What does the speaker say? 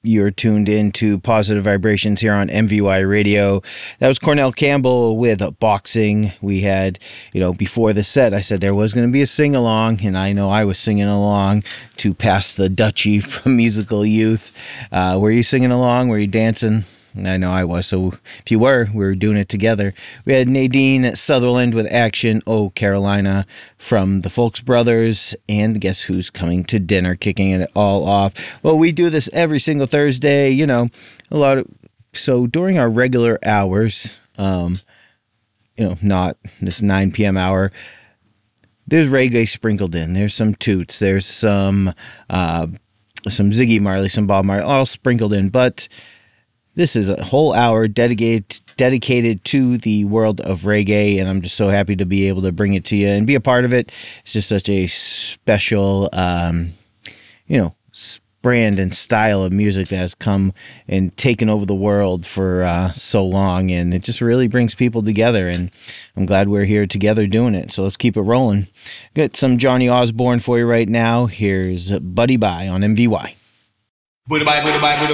You're tuned into Positive Vibrations here on MVY Radio. That was Cornell Campbell with Boxing. We had, before the set, I said there was going to be a sing-along, and I know I was singing along to Pass the Dutchie from Musical Youth. Were you singing along? Were you dancing? I know I was, so if you were, we were doing it together. We had Nadine Sutherland with Action, Oh Carolina, from the Folks Brothers, and guess who's coming to dinner, kicking it all off. Well, we do this every single Thursday, so during our regular hours, not this 9 p.m. hour, there's reggae sprinkled in. There's some toots, there's some Ziggy Marley, some Bob Marley, all sprinkled in, but this is a whole hour dedicated to the world of reggae, and I'm just so happy to be able to bring it to you and be a part of it. It's just such a special, brand and style of music that has come and taken over the world for so long, and it just really brings people together, and I'm glad we're here together doing it. So let's keep it rolling. Got some Johnny Osborne for you right now. Here's Buddy Bye on MVY.